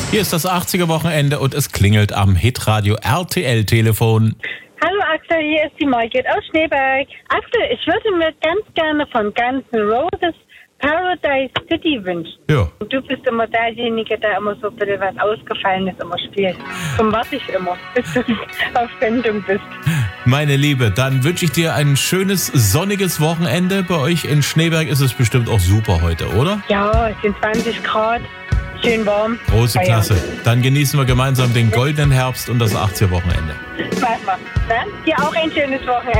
Hier ist das 80er-Wochenende und es klingelt am Hitradio RTL-Telefon. Hallo Axel, hier ist die Margit aus Schneeberg. Axel, ich würde mir ganz gerne von Guns N' Roses Paradise City wünschen. Ja. Und du bist immer derjenige, der immer so ein bisschen was Ausgefallenes immer spielt. Darum warte ich immer, bis du auf Sendung bist. Meine Liebe, dann wünsche ich dir ein schönes, sonniges Wochenende. Bei euch in Schneeberg ist es bestimmt auch super heute, oder? Ja, es sind 20 Grad, schön warm. Große Klasse. Dann genießen wir gemeinsam den goldenen Herbst und das 80er-Wochenende. Spaß macht. Dann dir auch ein schönes Wochenende.